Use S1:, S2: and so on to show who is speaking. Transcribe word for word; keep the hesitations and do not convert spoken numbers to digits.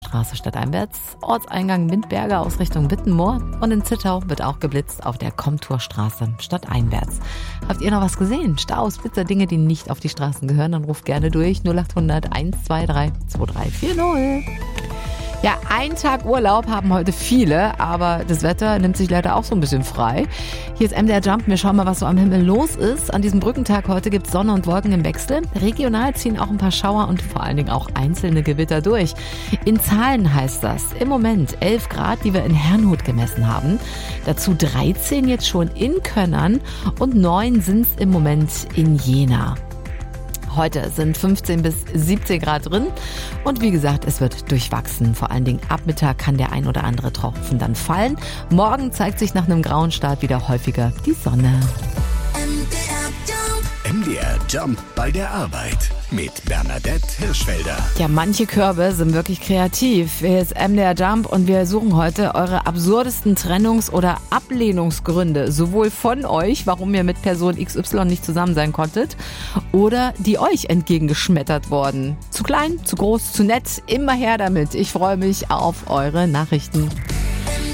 S1: Komturstraße stadteinwärts, Ortseingang Windberge aus Richtung Wittenmoor und in Zittau wird auch geblitzt auf der Komturstraße stadteinwärts. Habt ihr noch was gesehen? Staus, Blitzer, Dinge, die nicht auf die Straßen gehören? Dann ruft gerne durch null acht hundert eins zwei drei zwei drei vier null. Ja, einen Tag Urlaub haben heute viele, aber das Wetter nimmt sich leider auch so ein bisschen frei. Hier ist M D R Jump, wir schauen mal, was so am Himmel los ist. An diesem Brückentag heute gibt es Sonne und Wolken im Wechsel. Regional ziehen auch ein paar Schauer und vor allen Dingen auch einzelne Gewitter durch. In Zahlen heißt das im Moment elf Grad, die wir in Herrnhut gemessen haben. Dazu dreizehn jetzt schon in Könnern und neun sind es im Moment in Jena. Heute sind fünfzehn bis siebzehn Grad drin und wie gesagt, es wird durchwachsen. Vor allen Dingen ab Mittag kann der ein oder andere Tropfen dann fallen. Morgen zeigt sich nach einem grauen Start wieder häufiger die Sonne.
S2: M D R Jump bei der Arbeit mit Bernadette Hirschfelder.
S1: Ja, manche Körbe sind wirklich kreativ. Hier ist M D R Jump und wir suchen heute eure absurdesten Trennungs- oder Ablehnungsgründe. Sowohl von euch, warum ihr mit Person X Y nicht zusammen sein konntet, oder die euch entgegengeschmettert wurden. Zu klein, zu groß, zu nett, immer her damit. Ich freue mich auf eure Nachrichten.